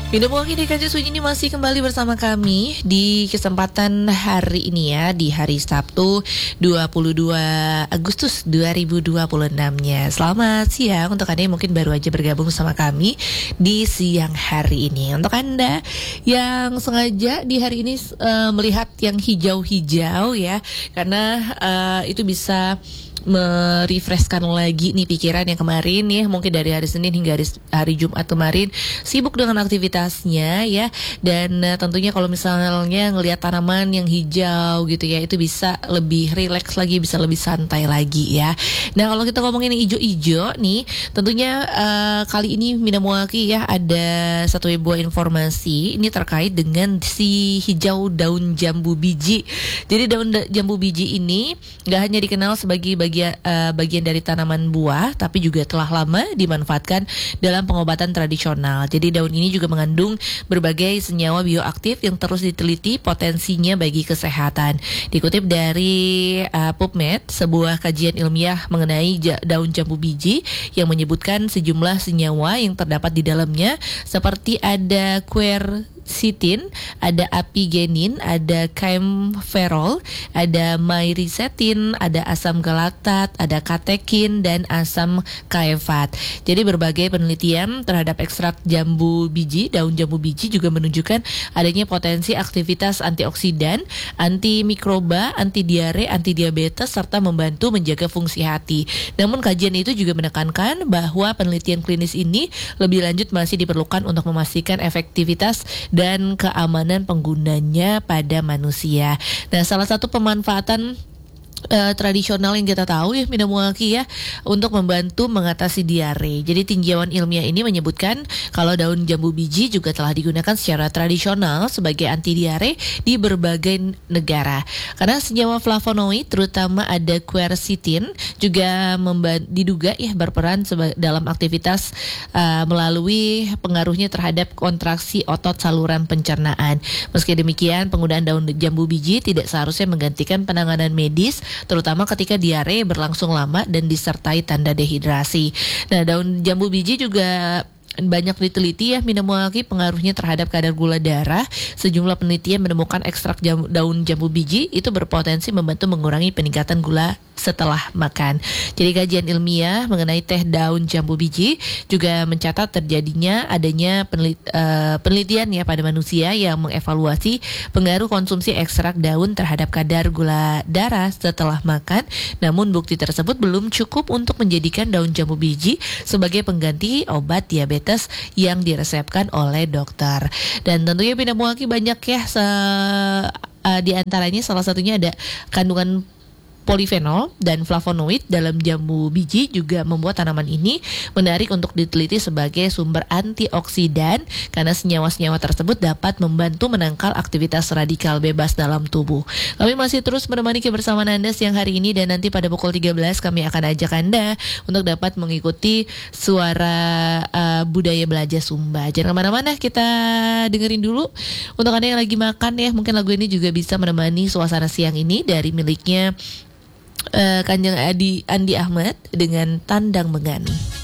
Minum Wangi di Kaca Sunyi ini masih kembali bersama kami di kesempatan hari ini ya, di hari Sabtu 22 Agustus 2026-nya. Selamat siang untuk Anda yang mungkin baru aja bergabung sama kami di siang hari ini. Untuk Anda yang sengaja di hari ini melihat yang hijau-hijau ya, karena itu bisa merefreshkan lagi nih pikiran yang kemarin ya, mungkin dari hari Senin hingga hari Jumat kemarin sibuk dengan aktivitasnya ya, dan tentunya kalau misalnya ngelihat tanaman yang hijau gitu ya, itu bisa lebih rileks lagi, bisa lebih santai lagi ya. Nah, kalau kita ngomongin yang hijau-hijau nih, tentunya kali ini Minamwaki ya ada satu buah informasi ini terkait dengan si hijau daun jambu biji. Jadi daun jambu biji ini nggak hanya dikenal sebagai bagian dari tanaman buah, tapi juga telah lama dimanfaatkan dalam pengobatan tradisional. Jadi daun ini juga mengandung berbagai senyawa bioaktif yang terus diteliti potensinya bagi kesehatan. Dikutip dari PubMed, sebuah kajian ilmiah mengenai daun jambu biji yang menyebutkan sejumlah senyawa yang terdapat di dalamnya, seperti ada quercetin, ada apigenin, ada kaempferol, ada myricetin, ada asam galaktat, ada katekin, dan asam kaefat. Jadi berbagai penelitian terhadap ekstrak jambu biji, daun jambu biji juga menunjukkan adanya potensi aktivitas antioksidan, antimikroba, anti diare, anti diabetes, serta membantu menjaga fungsi hati. Namun kajian itu juga menekankan bahwa penelitian klinis ini lebih lanjut masih diperlukan untuk memastikan efektivitas dan keamanan penggunanya pada manusia. Nah, salah satu pemanfaatan tradisional yang kita tahu ya Minamwaki ya, untuk membantu mengatasi diare. Jadi tinjauan ilmiah ini menyebutkan kalau daun jambu biji juga telah digunakan secara tradisional sebagai anti diare di berbagai negara. Karena senyawa flavonoid terutama ada quercetin juga diduga ya berperan dalam aktivitas melalui pengaruhnya terhadap kontraksi otot saluran pencernaan. Meski demikian, penggunaan daun jambu biji tidak seharusnya menggantikan penanganan medis, terutama ketika diare berlangsung lama dan disertai tanda dehidrasi. Nah, daun jambu biji juga banyak diteliti ya Minamwaki pengaruhnya terhadap kadar gula darah. Sejumlah penelitian menemukan ekstrak daun jambu biji itu berpotensi membantu mengurangi peningkatan gula setelah makan. Jadi kajian ilmiah mengenai teh daun jambu biji juga mencatat terjadinya adanya penelitian ya pada manusia yang mengevaluasi pengaruh konsumsi ekstrak daun terhadap kadar gula darah setelah makan. Namun bukti tersebut belum cukup untuk menjadikan daun jambu biji sebagai pengganti obat diabetes yang diresepkan oleh dokter. Dan tentunya Minamwaki banyak ya di antaranya salah satunya ada kandungan polifenol dan flavonoid dalam jambu biji juga membuat tanaman ini menarik untuk diteliti sebagai sumber antioksidan, karena senyawa-senyawa tersebut dapat membantu menangkal aktivitas radikal bebas dalam tubuh. Kami masih terus menemani kebersamaan Anda siang hari ini, dan nanti pada pukul 13 kami akan ajak Anda untuk dapat mengikuti suara budaya belajar Sumba. Jangan kemana-mana, kita dengerin dulu. Untuk Anda yang lagi makan ya, mungkin lagu ini juga bisa menemani suasana siang ini dari miliknya Kanjeng Andi Ahmad dengan Tandang Mengan.